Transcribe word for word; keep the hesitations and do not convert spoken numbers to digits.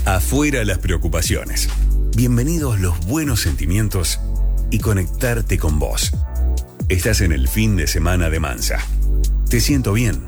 Afuera las preocupaciones. Bienvenidos los buenos sentimientos y conectarte con vos. Estás en el fin de semana de Mansa. Te siento bien.